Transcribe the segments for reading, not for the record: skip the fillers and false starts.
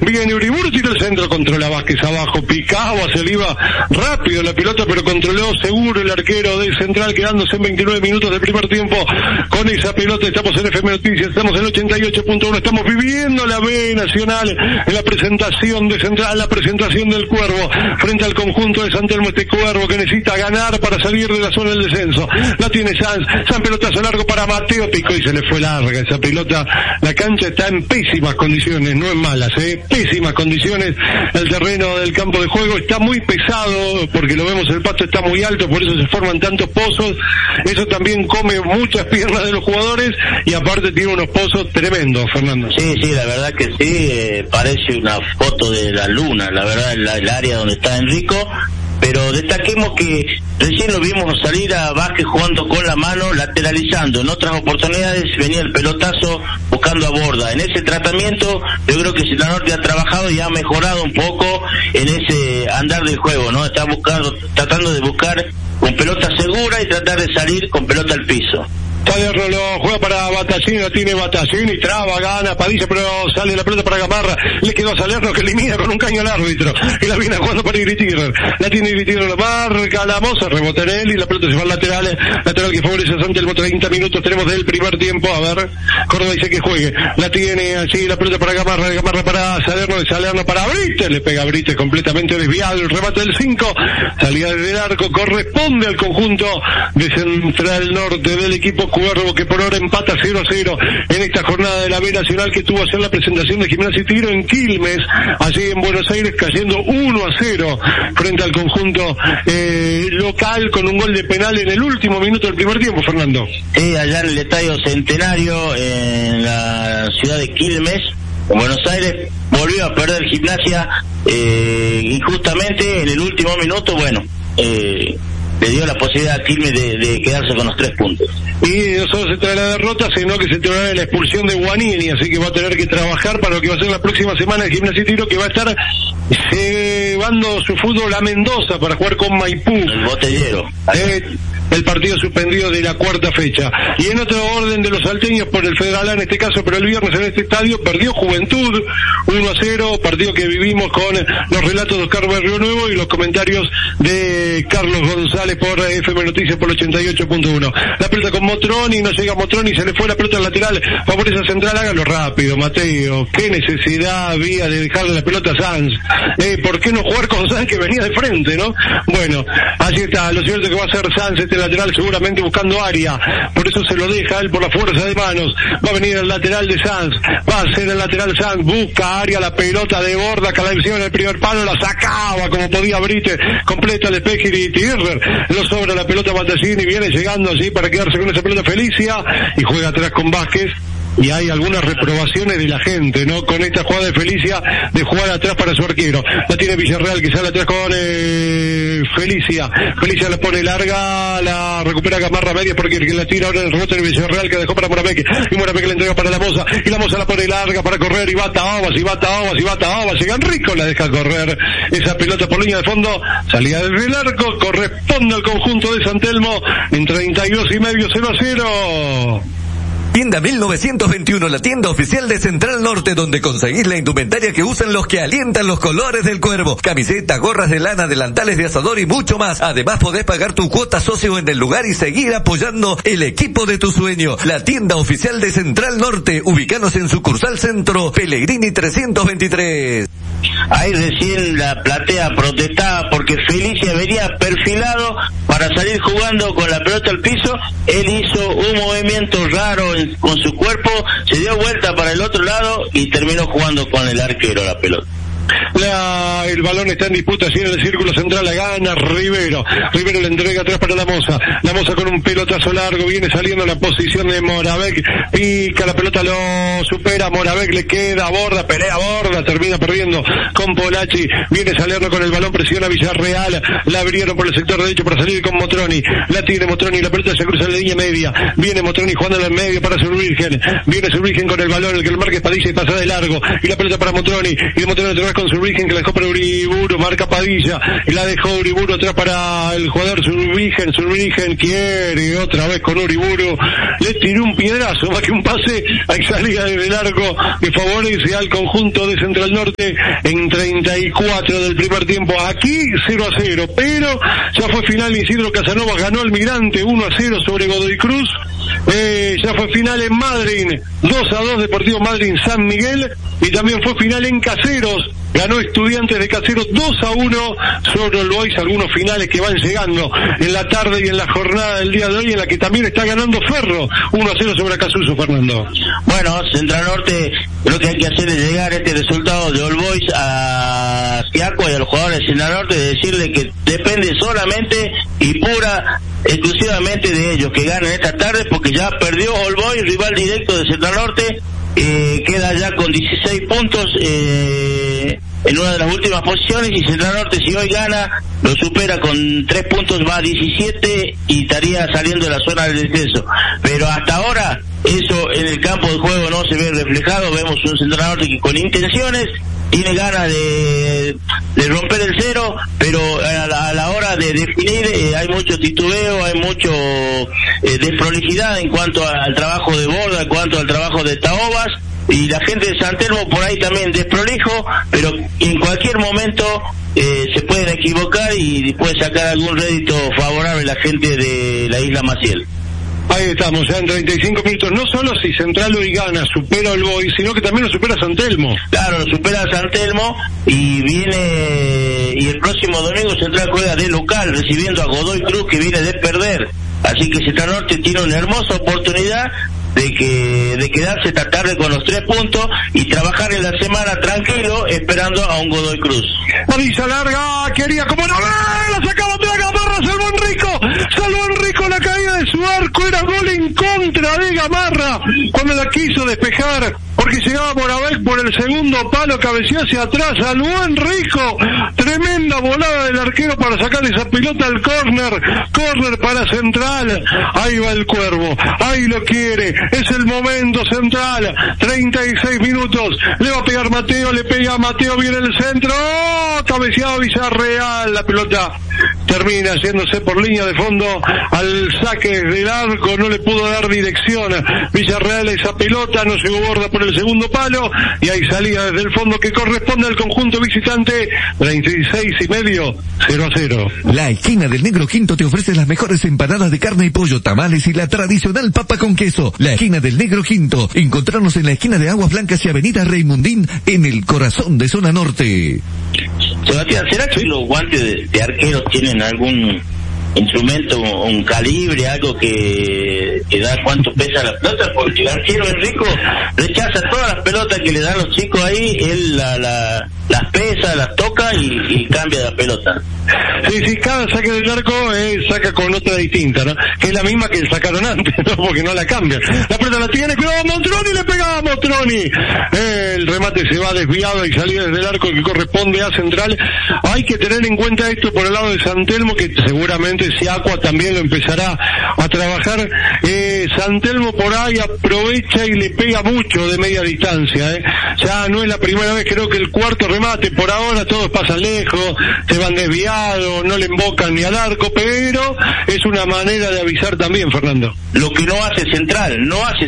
viene Uriburu, tira el centro, controla Vázquez abajo, picaba, se le iba rápido la pelota, pero controló seguro el arquero de Central, quedándose en 29 minutos del primer tiempo con esa pelota. Estamos en FM Noticias, estamos en 88.1, estamos viviendo la B Nacional en la presentación de Central, la presentación del Cuervo frente al conjunto de San Telmo, este Cuervo que necesita ganar para salir de la zona del descenso. La tiene Sanz, pelotazo largo para Mateo, picó y se le fue larga esa pelota. La cancha está en pésimas condiciones, no en malas, pésimas condiciones. El terreno del campo de juego está muy pesado, porque lo vemos, el pasto está muy alto, por eso se forman tantos pozos. Eso también come muchas piernas de los jugadores y aparte tiene unos pozos tremendos, Fernando. Sí, la verdad que sí, parece una foto de la luna, la verdad, el área donde está Enrico. Pero destaquemos que recién lo vimos salir a Vázquez jugando con la mano, lateralizando. En otras oportunidades venía el pelotazo buscando a Borda. En ese tratamiento yo creo que Central Norte ha trabajado y ha mejorado un poco en ese andar del juego, ¿no? Está tratando de buscar con pelota segura y tratar de salir con pelota al piso. Salerno lo juega para Batallini, la tiene Batallini, traba, gana, Padilla, pero sale la pelota para Gamarra, le quedó a Salerno que elimina con un caño al árbitro, y la viene jugando para Iritirrer, la tiene Iritirrer, la marca la moza, rebota en él, y la pelota se va al lateral que favorece a San Telmo. 30 minutos tenemos del primer tiempo, a ver, Córdoba dice que juegue, la tiene así, la pelota para Gamarra, de Gamarra para Salerno, de Salerno para Brites, le pega a Brites completamente desviado, el remate del 5, salida desde el arco, corresponde al conjunto de Central Norte del equipo Cuervo, que por ahora empata 0-0 en esta jornada de la B Nacional, que tuvo a hacer la presentación de Gimnasia y Tiro en Quilmes, allí en Buenos Aires, cayendo 1-0 frente al conjunto local, con un gol de penal en el último minuto del primer tiempo, Fernando. Sí, allá en el Estadio Centenario, en la ciudad de Quilmes, en Buenos Aires, volvió a perder Gimnasia injustamente en el último minuto. Bueno, le dio la posibilidad a Quilmes de quedarse con los 3 puntos. Y no solo se trae la derrota, sino que se trae la expulsión de Guanini, así que va a tener que trabajar para lo que va a ser la próxima semana de Gimnasia y Tiro, que va a estar llevando su fútbol a Mendoza para jugar con Maipú. El Botellero. El partido suspendido de la cuarta fecha. Y en otro orden de los salteños, por el Federal A en este caso, pero el viernes en este estadio perdió Juventud 1-0, partido que vivimos con los relatos de Oscar Berrio Nuevo y los comentarios de Carlos González por FM Noticias por 88.1. La pelota con Motroni, no llega Motroni, se le fue la pelota al lateral, favorece a Central. Hágalo rápido, Mateo, qué necesidad había de dejarle la pelota a Sanz, ¿por qué no jugar con Sanz que venía de frente, no? Bueno, allí está, lo cierto es que va a ser Sanz este lateral, seguramente buscando área, por eso se lo deja él por la fuerza de manos. Va a venir el lateral de Sanz, va a ser el lateral Sanz, busca área, la pelota de Borda, que la en el primer palo, la sacaba como podía Brite, completa el despeje y Tirrer, lo sobra la pelota Battaglini, viene llegando así para quedarse con esa pelota Felicia, y juega atrás con Vázquez. Y hay algunas reprobaciones de la gente, ¿no? Con esta jugada de Felicia, de jugar atrás para su arquero. La tiene Villarreal, que sale atrás con Felicia. Felicia la pone larga, la recupera Gamarra media, porque el que la tira ahora en el rebote de Villarreal, que dejó para Morabeque. Y Morabeque la entrega para la Moza, y la Moza la pone larga para correr, y va Taobas, llega Enrico, la deja correr. Esa pelota por línea de fondo, salida desde el arco, corresponde al conjunto de San Telmo, en 32 y medio, 0-0. Tienda 1921, la tienda oficial de Central Norte, donde conseguís la indumentaria que usan los que alientan los colores del Cuervo. Camisetas, gorras de lana, delantales de asador y mucho más. Además podés pagar tu cuota socio en el lugar y seguir apoyando el equipo de tu sueño. La tienda oficial de Central Norte, ubicanos en sucursal Centro, Pellegrini 323. Ahí recién la platea protestaba porque Felicia venía perfilado para salir jugando con la pelota al piso. Él hizo un movimiento raro con su cuerpo, se dio vuelta para el otro lado y terminó jugando con el arquero la pelota. El balón está en disputa así en el círculo central, la gana Rivero le entrega atrás para la Moza con un pelotazo largo, viene saliendo la posición de Morabeck, pica la pelota, lo supera Morabeck, le queda Borda, pelea Borda, termina perdiendo con Polacci, viene saliendo con el balón, presiona Villarreal, la abrieron por el sector derecho para salir con Motroni, la tiene Motroni, la pelota se cruza en la línea media, viene Motroni jugando en medio para Survirgen, viene Survirgen con el balón, el que el marca es Padilla y pasa de largo, y la pelota para Motroni, y de Motroni otra vez con Survirgen, que la dejó para Uriburu, marca Padilla, y la dejó Uriburu atrás para el jugador Survirgen quiere otra vez con Uriburu, le tiró un piedrazo, más que un pase, hay salida desde el arco que favorece al conjunto de Central Central Norte en 34 del primer tiempo. Aquí 0-0, pero ya fue final. Isidro Casanova ganó Almirante 1-0 sobre Godoy Cruz. Ya fue final en Madryn, 2-2 Deportivo Madryn San Miguel, y también fue final en Caseros. Ganó Estudiantes de Caseros 2-1 sobre el Boys. Algunos finales que van llegando en la tarde y en la jornada del día de hoy, en la que también está ganando Ferro 1-0 sobre Acasuso, Fernando. Bueno, Central Norte, lo que hay que hacer es llegar este resultado de All Boys a Quiaco y a los jugadores de Central Norte, de decirle que depende solamente y exclusivamente de ellos, que ganen esta tarde, porque ya perdió All Boys, rival directo de Central Norte. Queda ya con 16 puntos en una de las últimas posiciones, y Central Norte, si hoy gana, lo supera con 3 puntos, va a 17 y estaría saliendo de la zona del descenso. Pero hasta ahora eso en el campo de juego no se ve reflejado. Vemos un Central Norte que con intenciones tiene ganas de romper el cero, pero a la hora de definir hay mucho titubeo, hay mucho desprolijidad en cuanto al trabajo de Borda, en cuanto al trabajo de Taobas, y la gente de San Telmo por ahí también desprolijo, pero en cualquier momento se pueden equivocar y puede sacar algún rédito favorable la gente de la Isla Maciel. Ahí estamos, ya en 35 minutos. No solo si Central hoy gana, supera al Boys, sino que también lo supera San Telmo. Claro, lo supera a San Telmo, y el próximo domingo Central juega de local, recibiendo a Godoy Cruz, que viene de perder. Así que Central Norte tiene una hermosa oportunidad de quedarse esta tarde con los 3 puntos y trabajar en la semana tranquilo, esperando a un Godoy Cruz. Marisa larga, quería como no, la sacaba de la Gamarra, salvó Enrico, la caída de su arco, era gol en contra de Gamarra, cuando la quiso despejar, porque llegaba Moravec por el segundo palo, cabeceó hacia atrás, salvó Enrico, tremenda volada del arquero para sacar esa pelota al córner para Central. Ahí va el Cuervo, ahí lo quiere, es el momento. Central, 36 minutos, le va a pegar Mateo, le pega a Mateo, viene el centro, cabeceado Villarreal, la pelota termina yéndose por línea de fondo al saque del arco, no le pudo dar dirección Villarreal a esa pelota, no llegó Borda por el segundo palo, y hay salida desde el fondo que corresponde al conjunto visitante. 36,5, 0-0. La esquina del Negro Quinto te ofrece las mejores empanadas de carne y pollo, tamales y la tradicional papa con queso. La esquina del Negro Quinto, encontrarnos en la esquina de Aguas Blancas y Avenida Reimundín, en el corazón de Zona Norte. Sebastián, ¿será que los guantes de arqueros tienen algún instrumento, un calibre, algo que da cuánto pesa la pelota? Porque el arquero Enrico rechaza todas las pelotas que le dan los chicos ahí, él las pesa, las toca y cambia la pelota. Sí, cada saque del arco saca con otra distinta, ¿no? Que es la misma que sacaron antes, ¿no? Porque no la cambian. La pelota la tiene, cuidado, Motroni, le pegaba a Motroni. El remate se va desviado y salida desde el arco que corresponde a Central. Hay que tener en cuenta esto por el lado de San Telmo, que seguramente Siacua también lo empezará a trabajar. San Telmo por ahí aprovecha y le pega mucho de media distancia, Ya no es la primera vez, creo que el cuarto remate, por ahora todos pasan lejos, se van desviados, no le invocan ni al arco, pero es una manera de avisar también, Fernando. Lo que no hace Central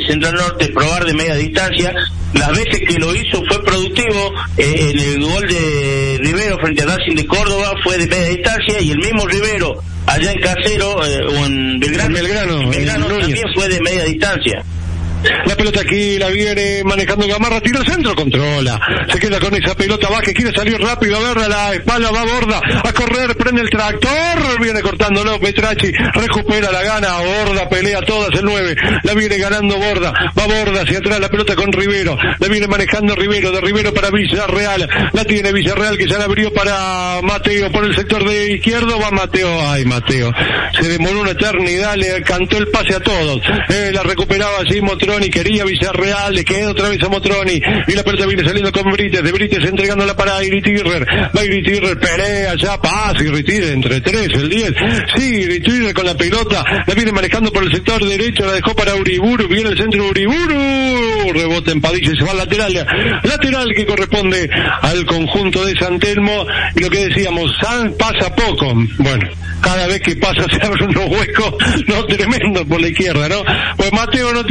Norte probar de media distancia. Las veces que lo hizo fue productivo. En el gol de Rivero frente a Racing de Córdoba fue de media distancia, y el mismo Rivero allá en Casero o en Belgrano también fue de media distancia. La pelota aquí la viene manejando Gamarra, tira al centro, controla, se queda con esa pelota, va que quiere salir rápido, agarra la espalda, va Borda a correr, prende el tractor, viene cortándolo Petracci, recupera la gana, Borda pelea todas el 9, la viene ganando Borda, va Borda hacia atrás, la pelota con Rivero, la viene manejando Rivero, de Rivero para Villarreal, la tiene Villarreal que ya la abrió para Mateo por el sector de izquierdo, va Mateo, ay Mateo, se demoró una eternidad, le cantó el pase a todos, la recuperaba así Motroni, quería Villarreal, le queda otra vez a Motroni, y la pelota viene saliendo con Brites, de Brites entregándola para Iritirrer, va Iritirrer, pelea ya, pasa Iritirrer entre 3, el 10, sí, Iritirrer con la pelota, la viene manejando por el sector derecho, la dejó para Uriburu, viene el centro Uriburu, rebota en Padilla y se va al lateral que corresponde al conjunto de San Telmo, y lo que decíamos, San pasa poco, bueno, cada vez que pasa se abren unos huecos, no tremendo por la izquierda, ¿no? Pues Mateo no tiene boca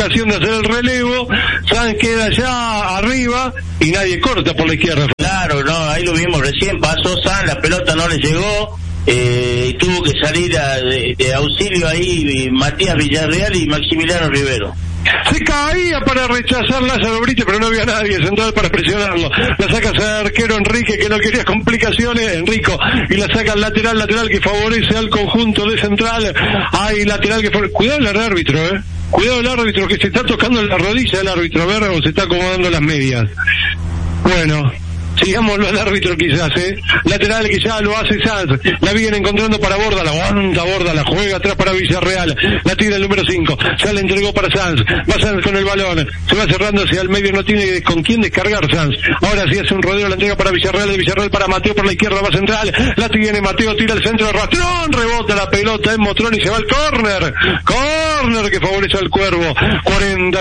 ocasión de hacer el relevo, Sanz queda ya arriba y nadie corta por la izquierda. Claro, no, ahí lo vimos recién, pasó Sanz, la pelota no le llegó, tuvo que salir de auxilio ahí Matías Villarreal y Maximiliano Rivero. Se caía para rechazar Lázaro Brites, pero no había nadie central para presionarlo. La saca el arquero Enrique, que no quería complicaciones, Enrico, y la saca al lateral que favorece al conjunto de Central. Hay lateral que favorece. Cuidado el árbitro, Cuidado el árbitro, que se está tocando en la rodilla el árbitro, a ver, o se está acomodando las medias. Bueno, sigámoslo al árbitro quizás, lateral que ya lo hace Sanz, la viene encontrando para Borda, la aguanta Borda, la juega atrás para Villarreal, la tira el número 5, ya le entregó para Sanz, va Sanz con el balón, se va cerrando hacia el medio, no tiene con quién descargar Sanz, ahora sí hace un rodeo, la entrega para Villarreal, de Villarreal para Mateo por la izquierda, va Central, la tiene Mateo, tira el centro de Rastrón, rebota la pelota en Motrón y se va al córner que favorece al Cuervo. 40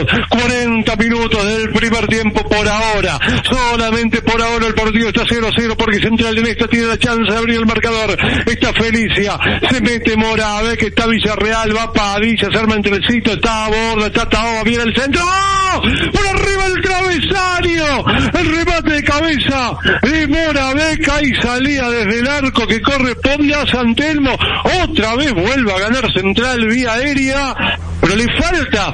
minutos del primer tiempo por ahora, solamente por ahora el partido está 0-0 porque Central en esta tiene la chance de abrir el marcador. Está Felicia, se mete Morave, que está Villarreal, va Padilla, se arma entre el sitio, está Borda, está Taoba, viene el centro, ¡oh! Por arriba el travesaño, el remate de cabeza de Morave, y salía desde el arco que corresponde a San Telmo. Otra vez vuelve a ganar Central vía aérea, pero le falta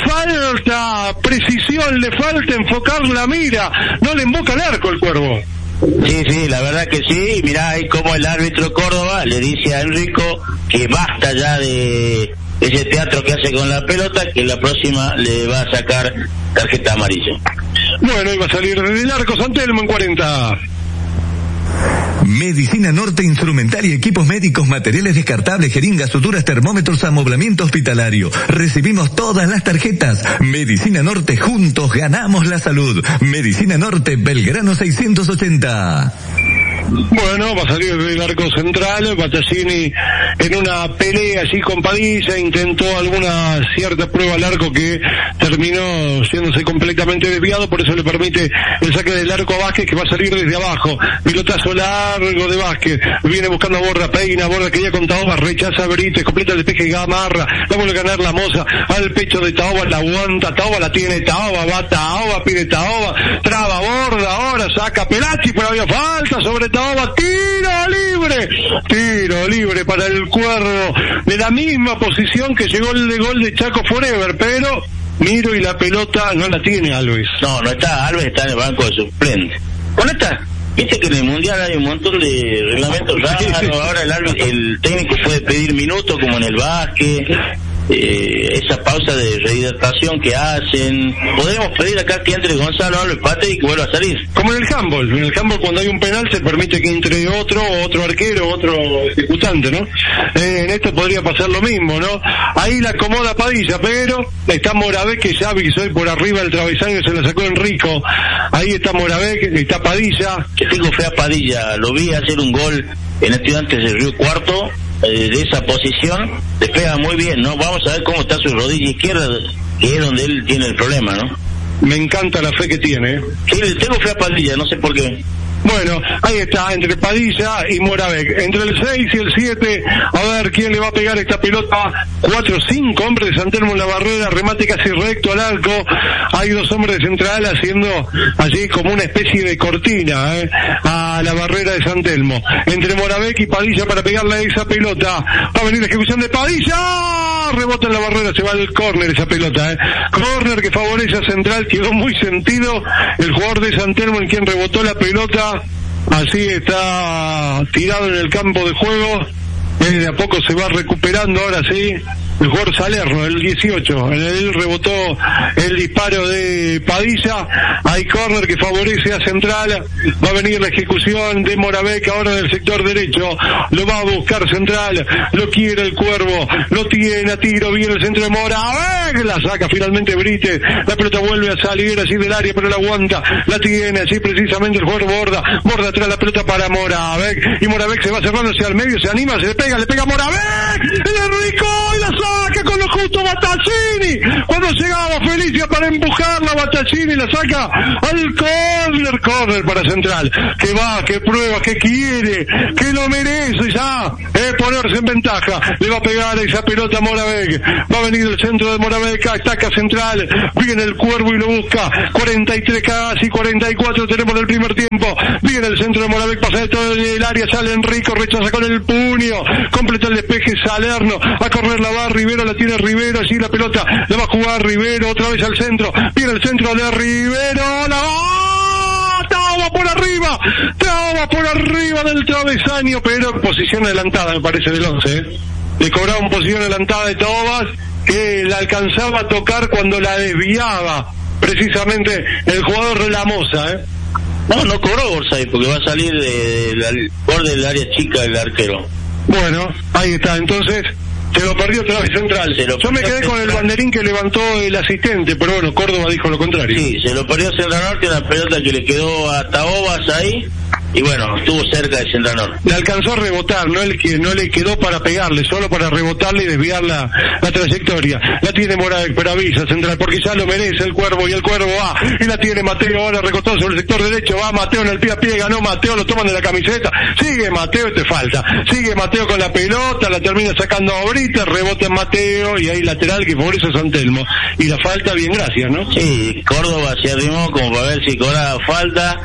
precisión, le falta enfocar la mira, no le invoca el arco el Cuervo. Sí, la verdad que sí. Mirá ahí como el árbitro Córdoba le dice a Enrico que basta ya de ese teatro que hace con la pelota, que la próxima le va a sacar tarjeta amarilla. Bueno, iba a salir desde el arco San Telmo en 40. Medicina Norte, instrumental y equipos médicos, materiales descartables, jeringas, suturas, termómetros, amoblamiento hospitalario. Recibimos todas las tarjetas. Medicina Norte, juntos ganamos la salud. Medicina Norte, Belgrano 680. Bueno, va a salir del arco central, Battaglini en una pelea así con Padilla, intentó alguna cierta prueba al arco que terminó siéndose completamente desviado, por eso le permite el saque del arco a Vázquez, que va a salir desde abajo, pilotazo largo de Vázquez, viene buscando a Borda, peina, Borda que ya con Taoba, rechaza a Brites, completa el despeje, Gamarra, la vuelve a ganar la Moza, al pecho de Taoba, la aguanta, Taoba la tiene, Taoba, va Taoba, pide Taoba, traba Borda, ahora saca Pelacci, pero había falta sobre Taoba, tiro libre para el Cuervo, de la misma posición que llegó el gol de Chaco Forever, pero miro y la pelota no la tiene Alves. No está, Alves está en el banco de suplentes. ¿Dónde está? Viste que en el Mundial hay un montón de reglamentos raros, ahora el técnico puede pedir minutos como en el básquet, esa pausa de rehidratación que hacen. Podemos pedir acá que entre Gonzalo Alves Pate y que vuelva a salir. Como en el handball cuando hay un penal se permite que entre otro arquero, otro ejecutante, ¿no? En esto podría pasar lo mismo, ¿no? Ahí la acomoda Padilla, pero está Moravé, que ya avisó y por arriba el travesaño se la sacó Enrico. Ahí está Moravé, está Padilla. Que tengo fe a Padilla, lo vi hacer un gol en Estudiantes de Río Cuarto, de esa posición, le pega muy bien, ¿no? Vamos a ver cómo está su rodilla izquierda, que es donde él tiene el problema, ¿no? Me encanta la fe que tiene. Sí, tengo fe a Padilla, no sé por qué. Bueno, ahí está, entre Padilla y Moravec, entre el 6 y el 7, a ver quién le va a pegar esta pelota. 4 o 5 hombres de San Telmo en la barrera, remate casi recto al arco. Hay 2 hombres de Central haciendo allí como una especie de cortina a la barrera de San Telmo. Entre Moravec y Padilla para pegarle a esa pelota. Va a venir la ejecución de Padilla, rebota en la barrera, se va al córner esa pelota. Córner que favorece a Central, quedó muy sentido el jugador de San Telmo en quien rebotó la pelota. Así está tirado en el campo de juego. De a poco se va recuperando, ahora sí. El jugador Salerno, el 18, en él rebotó el disparo de Padilla. Hay córner que favorece a Central. Va a venir la ejecución de Moravec ahora del sector derecho. Lo va a buscar Central. Lo quiere el Cuervo. Lo tiene a tiro. Viene el centro de Moravec. La saca finalmente Brites. La pelota vuelve a salir así del área, pero la aguanta. La tiene así precisamente el jugador Borda. Borda trae la pelota para Moravec. Y Moravec se va cerrando hacia el medio. Se anima, se le pega Moravec. El Enrico y la saca con lo justo Battaglini. Cuando llegaba Felicia para empujarla, Battaglini la saca al córner para Central. Que va, que prueba, que quiere, que lo merece ya. Ponerse en ventaja. Le va a pegar esa pelota a Moravec. Va a venir el centro de Moravec, ataca Central. Viene el Cuervo y lo busca. 43 casi 44 tenemos del primer tiempo. Viene el centro de Moravec, pasa de todo el área, sale Enrico, rechaza con el puño. Completa el despeje Salerno. A correr la va Rivero, la tiene Rivero. Allí la pelota la va a jugar Rivero. Otra vez al centro. Viene el centro de Rivero. La va. Traba por arriba del travesaño, pero en posición adelantada, me parece, del 11. Le cobraba en posición adelantada de Tobas, que la alcanzaba a tocar cuando la desviaba, precisamente el jugador de la Moza, No cobró Orsay, porque va a salir del borde del área chica del arquero. Bueno, ahí está, entonces se lo perdió otra vez Central. Yo me quedé con el banderín que levantó el asistente, pero bueno, Córdoba dijo lo contrario. Sí, se lo perdió Central Norte, una pelota que le quedó a Taobas ahí, y bueno, estuvo cerca de Central Norte. Le alcanzó a rebotar, no le quedó para pegarle, solo para rebotarle y desviar la trayectoria. La tiene Moravec, pero avisa Central, porque ya lo merece el Cuervo, y el Cuervo va, y la tiene Mateo, ahora recostado sobre el sector derecho, va Mateo en el pie a pie, ganó Mateo, lo toman de la camiseta, sigue Mateo, te falta, sigue Mateo con la pelota, la termina sacando ahorita, rebota en Mateo, y ahí lateral que favorece a San Telmo, y la falta, bien, gracias, ¿no? Sí, Córdoba se arrimó como para ver si cobraba falta.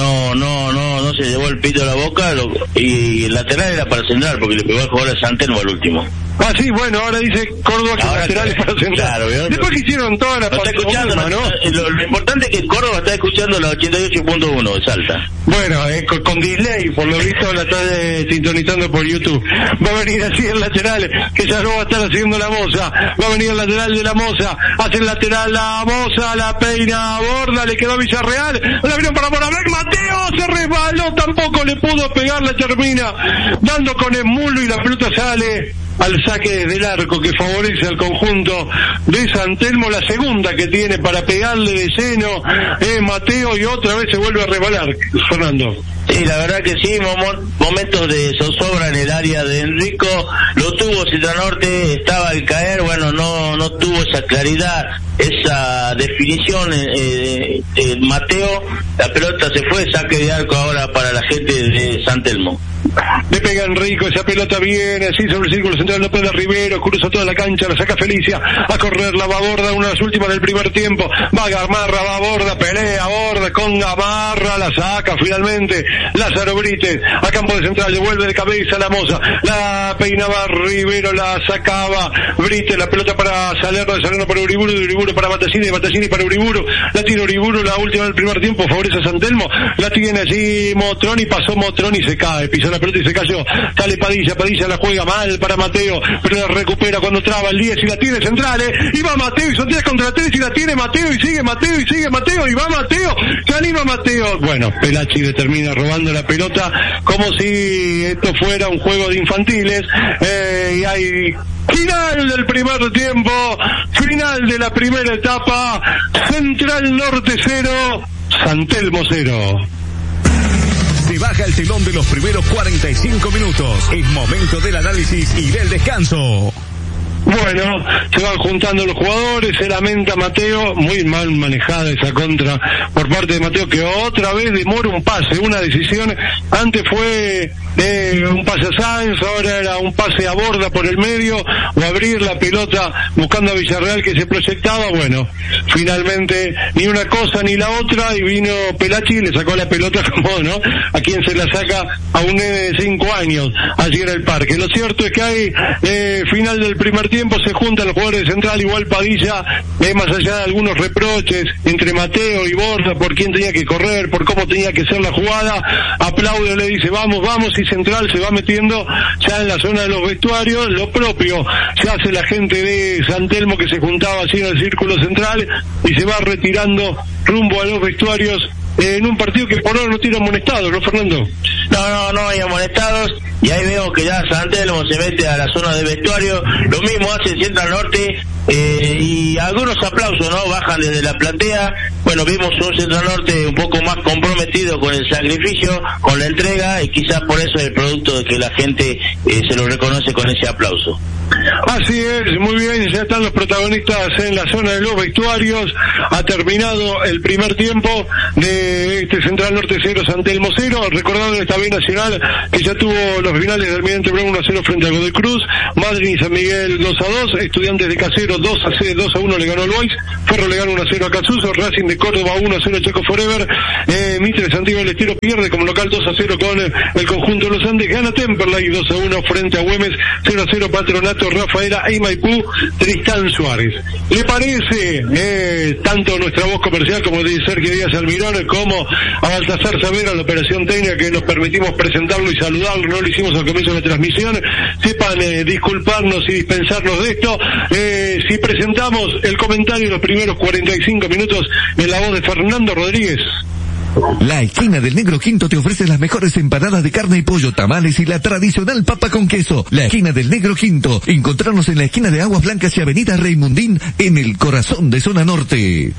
No se llevó el pito a la boca, y el lateral era para Central, porque le pegó al jugador de San Telmo al último. Ah, sí, bueno, ahora dice Córdoba que ahora lateral es para Central. Claro, después que hicieron toda la está escuchando, ¿no? Lo importante es que Córdoba está escuchando la 88.1 de Salta. Bueno, con delay, por lo visto la está sintonizando por YouTube. Va a venir así el lateral, que ya no va a estar haciendo la Moza. Va a venir el lateral de la Moza, hace el lateral la Moza, la peina a Borda, le quedó a Villarreal, la vieron para Moravec, Mateo se resbaló, tampoco le pudo pegar, la termina dando con el mulo y la pelota sale al saque del arco, que favorece al conjunto de San Telmo, la segunda que tiene para pegarle de lleno Mateo, y otra vez se vuelve a resbalar, Fernando. Sí, la verdad que sí, momentos de zozobra en el área de Enrico, lo tuvo Central Norte, estaba al caer, bueno, no tuvo esa claridad, esa definición Mateo, la pelota se fue, saque de arco ahora para la gente de San Telmo. Le pega Enrico, esa pelota viene así sobre el círculo central, no puede Rivero, cruza toda la cancha, la saca Felicia, a correr la va Borda, una de las últimas del primer tiempo, va Gamarra, va Borda, pelea Borda con Gamarra, la saca finalmente Lázaro Brites, a campo de Central, devuelve de cabeza la Moza, la peinaba Rivero, la sacaba Brites, la pelota para Salerno, de Salerno para Uriburu, de Uriburu para Battaglini, de Battaglini para Uriburu, la tiene Uriburu, la última del primer tiempo, favorece a San Telmo, la tiene allí Motroni, pasó Motroni y se cae, pisó la pelota y se cayó, sale Padilla la juega mal para Mateo, pero la recupera cuando traba el 10 y la tiene Central, y va Mateo y son 3 contra 3 y la tiene Mateo y sigue Mateo y va Mateo, que anima Mateo, bueno, Pelachi le termina robando la pelota como si esto fuera un juego de infantiles, y hay final del primer tiempo, final de la primera etapa, Central Norte 0, San Telmo 0. Se baja el telón de los primeros 45 minutos. Es momento del análisis y del descanso. Bueno, se van juntando los jugadores, se lamenta Mateo, muy mal manejada esa contra por parte de Mateo, que otra vez demora un pase, una decisión, antes fue un pase a Sáenz, ahora era un pase a Borda por el medio, o abrir la pelota buscando a Villarreal que se proyectaba, bueno, finalmente ni una cosa ni la otra, y vino Pelachi y le sacó la pelota como, ¿no?, a quien se la saca a un nene de 5 años, allí en el parque. Lo cierto es que hay final del primer tiempo, se juntan los jugadores de Central, igual Padilla, más allá de algunos reproches entre Mateo y Borda por quién tenía que correr, por cómo tenía que ser la jugada, aplaude, le dice vamos, y Central se va metiendo ya en la zona de los vestuarios. Lo propio se hace la gente de San Telmo, que se juntaba así en el círculo central, y se va retirando rumbo a los vestuarios en un partido que por ahora no tiene amonestado, ¿no, Fernando? No hay amonestados, y ahí vemos que ya San Telmo se mete a la zona de vestuario. Lo mismo hace el Central Norte, y algunos aplausos, ¿no? Bajan desde la platea. Bueno, vimos un Central Norte un poco más comprometido con el sacrificio, con la entrega, y quizás por eso es el producto de que la gente se lo reconoce con ese aplauso. Así es, muy bien, ya están los protagonistas en la zona de los vestuarios. Ha terminado el primer tiempo de este Central Norte 0, San Telmo 0. Recordando esta B Nacional que ya tuvo los finales del Almirante Brown 1-0 frente a Godoy Cruz, Madrid y San Miguel 2-2, Estudiantes de Casero 2-1 le ganó al Boys, Ferro le ganó 1-0 a Casuso, Racing de Córdoba 1-0 Chaco Forever, Mitre Santiago del Estero pierde como local 2-0 con el conjunto de los Andes, gana Temperley 2-1 frente a Güemes, 0-0 Patronato Rafaela y Maipú, Tristán Suárez. ¿Le parece tanto nuestra voz comercial como de Sergio Díaz Almirón como a Baltasar Savera, la operación técnica, que nos permitimos presentarlo y saludarlo? No lo hicimos al comienzo de la transmisión. Sepan disculparnos y dispensarnos de esto. Si presentamos el comentario de los primeros 45 minutos en la voz de Fernando Rodríguez. La esquina del Negro Quinto te ofrece las mejores empanadas de carne y pollo, tamales y la tradicional papa con queso. La esquina del Negro Quinto. Encontrarnos en la esquina de Aguas Blancas y Avenida Raymundín, en el corazón de Zona Norte.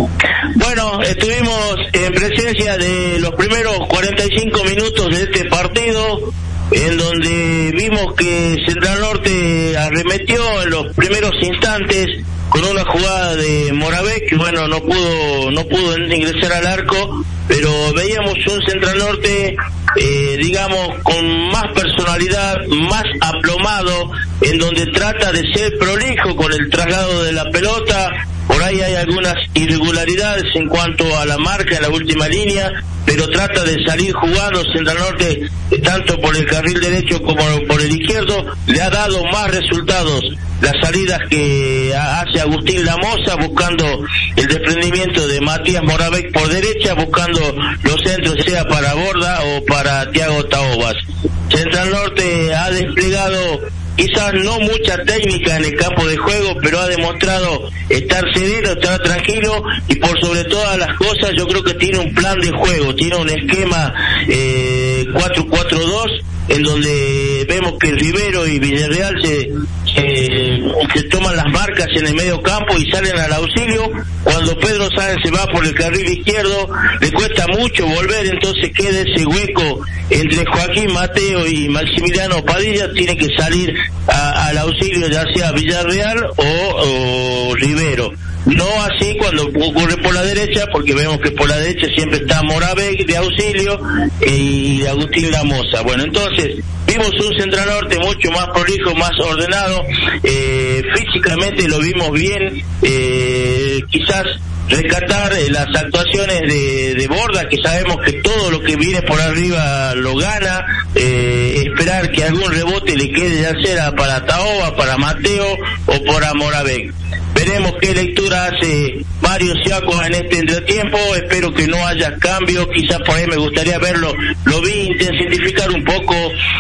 Bueno, estuvimos en presencia de los primeros 45 minutos de este partido, en donde vimos que Central Norte arremetió en los primeros instantes con una jugada de Moravec, que bueno, no pudo ingresar al arco, pero veíamos un Central Norte, digamos, con más personalidad, más aplomado, en donde trata de ser prolijo con el traslado de la pelota. Por ahí hay algunas irregularidades en cuanto a la marca en la última línea, pero trata de salir jugando. Central Norte, tanto por el carril derecho como por el izquierdo, le ha dado más resultados las salidas que hace Agustín Lamosa, buscando el desprendimiento de Matías Moravec por derecha, buscando los centros, sea para Borda o para Thiago Taobas. Central Norte ha desplegado quizás no mucha técnica en el campo de juego, pero ha demostrado estar sereno, estar tranquilo, y por sobre todas las cosas yo creo que tiene un plan de juego, tiene un esquema 4-4-2, en donde vemos que Rivero y Villarreal se toman las marcas en el medio campo y salen al auxilio. Cuando Pedro Sáenz se va por el carril izquierdo, le cuesta mucho volver, entonces queda ese hueco entre Joaquín Mateo y Maximiliano Padilla. Tiene que salir al auxilio, ya sea Villarreal o Rivero. No así cuando ocurre por la derecha, porque vemos que por la derecha siempre está Moravec de auxilio y Agustín Lamosa. Bueno, entonces vimos un Central Norte mucho más prolijo, más ordenado, físicamente lo vimos bien, quizás rescatar las actuaciones de Borda, que sabemos que todo lo que viene por arriba lo gana, esperar que algún rebote le quede ya sea para Taoba, para Mateo o para Moravec. Veremos qué lectura hace Mario Siaco en este entretiempo. Espero que no haya cambios, quizás por ahí me gustaría verlo. Lo vi intensificar un poco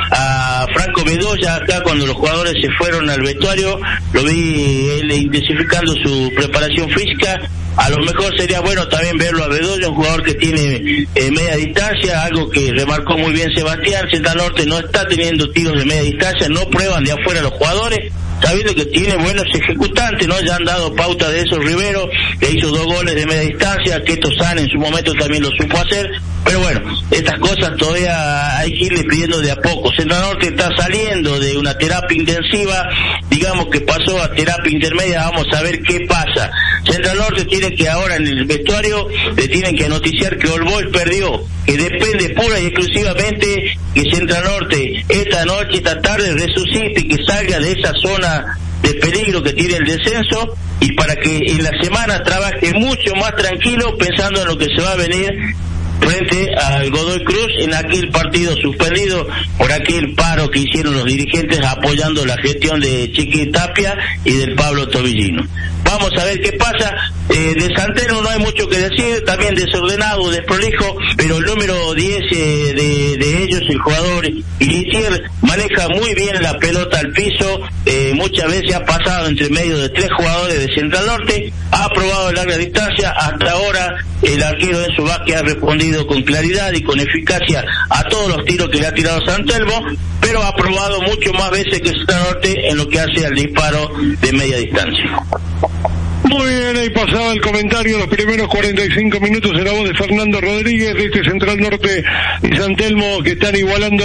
a Franco Bedoya acá cuando los jugadores se fueron al vestuario, lo vi él intensificando su preparación física. A lo mejor sería bueno también verlo a Bedoya, un jugador que tiene media distancia, algo que remarcó muy bien Sebastián. Central Norte no está teniendo tiros de media distancia, no prueban de afuera los jugadores, sabiendo que tiene buenos ejecutantes, ¿no? Ya han dado pauta de eso. Rivero, que hizo 2 goles de media distancia, Keto San en su momento también lo supo hacer, pero bueno, estas cosas todavía hay que irle pidiendo de a poco. Central Norte está saliendo de una terapia intensiva, digamos que pasó a terapia intermedia, vamos a ver qué pasa. Central Norte tiene que ahora en el vestuario le tienen que noticiar que All Boys perdió, que depende pura y exclusivamente que Central Norte esta noche, esta tarde resucite y que salga de esa zona de peligro que tiene el descenso, y para que en la semana trabaje mucho más tranquilo pensando en lo que se va a venir frente al Godoy Cruz en aquel partido suspendido por aquel paro que hicieron los dirigentes apoyando la gestión de Chiqui Tapia y del Pablo Tobillino. Vamos a ver qué pasa. De Santero no hay mucho que decir, también desordenado, desprolijo, pero el número 10 de ellos, el jugador Iritier, maneja muy bien la pelota al piso, muchas veces ha pasado entre medio de 3 jugadores de Central Norte, ha probado el larga distancia. Hasta ahora el arquero Enzo Vázquez ha respondido con claridad y con eficacia a todos los tiros que le ha tirado San Telmo, pero ha probado mucho más veces que Central Norte en lo que hace al disparo de media distancia. Muy bien, ahí pasaba el comentario, los primeros 45 minutos en la voz de Fernando Rodríguez, de este Central Norte y San Telmo, que están igualando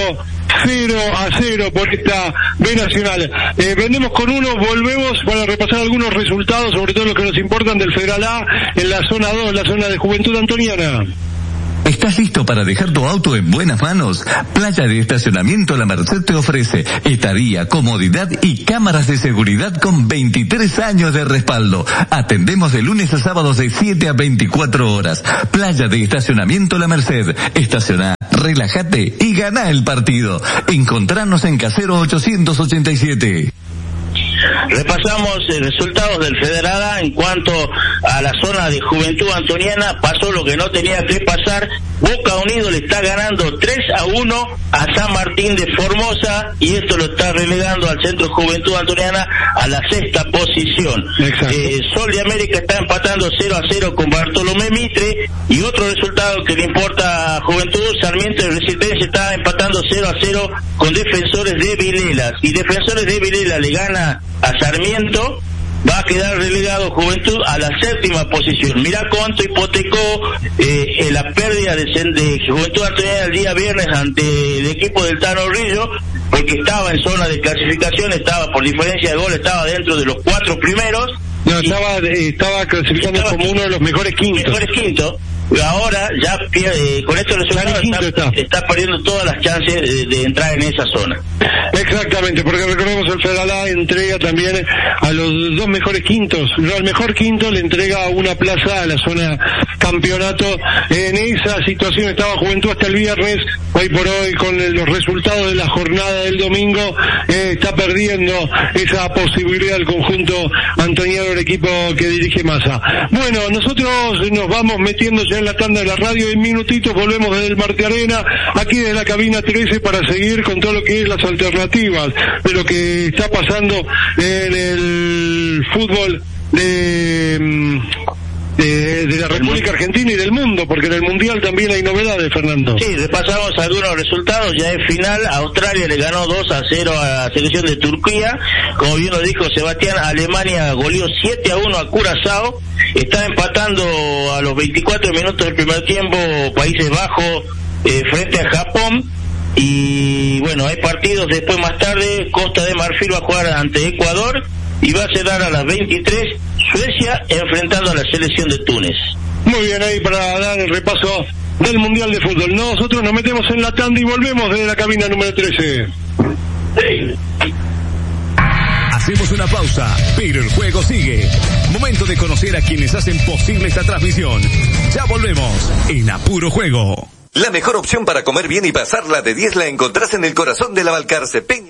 0-0 por esta B Nacional. Vendemos con uno, volvemos para repasar algunos resultados, sobre todo los que nos importan del Federal A, en la zona 2, la zona de Juventud Antoniana. ¿Estás listo para dejar tu auto en buenas manos? Playa de Estacionamiento La Merced te ofrece estadía, comodidad y cámaras de seguridad con 23 años de respaldo. Atendemos de lunes a sábados de 7 a 24 horas. Playa de Estacionamiento La Merced. Estaciona, relájate y gana el partido. Encontranos en Casero 887. Repasamos resultados del Federal A. En cuanto a la zona de Juventud Antoniana, pasó lo que no tenía que pasar. Boca Unido le está ganando 3-1 a San Martín de Formosa, y esto lo está relegando al Centro Juventud Antoniana a la 6ª posición. Sol de América está empatando 0-0 con Bartolomé Mitre, y otro resultado que le importa a Juventud, Sarmiento de Resistencia está empatando 0-0 con Defensores de Vilelas, y Defensores de Vilelas le gana a Sarmiento, va a quedar relegado Juventud a la 7ª posición. Mirá cuánto hipotecó la pérdida de Juventud Antoniana el día viernes ante el equipo del Tano Rillo, porque estaba en zona de clasificación, estaba por diferencia de gol, estaba dentro de los 4 primeros. No, estaba clasificando como uno de los mejores quintos. Ahora ya con estos resultados está perdiendo todas las chances de entrar en esa zona. Exactamente, porque recordemos el Federal A entrega también a los 2 mejores quintos, al mejor quinto le entrega una plaza a la zona campeonato. En esa situación estaba Juventud hasta el viernes. Hoy por hoy, con los resultados de la jornada del domingo, está perdiendo esa posibilidad del conjunto antoniano, el equipo que dirige Massa. Bueno, nosotros nos vamos metiendo ya en la tanda de la radio. En minutitos volvemos desde el Marte Arena, aquí desde la cabina 13, para seguir con todo lo que es las alternativas de lo que está pasando en el fútbol de la República Argentina y del mundo, porque en el Mundial también hay novedades, Fernando. Sí, repasamos algunos resultados. Ya es final, Australia le ganó 2-0 a la selección de Turquía. Como bien lo dijo Sebastián, Alemania goleó 7-1 a Curazao. Está empatando a los 24 minutos del primer tiempo Países Bajos frente a Japón. Y bueno, hay partidos después más tarde. Costa de Marfil va a jugar ante Ecuador, y va a cerrar a las 23 Suecia enfrentando a la selección de Túnez. Muy bien, ahí para dar el repaso del Mundial de Fútbol. Nosotros nos metemos en la tanda y volvemos desde la cabina número 13. Hacemos una pausa, pero el juego sigue. Momento de conocer a quienes hacen posible esta transmisión. Ya volvemos en A Puro Juego. La mejor opción para comer bien y pasarla de 10 la encontrás en el corazón de la Balcarce.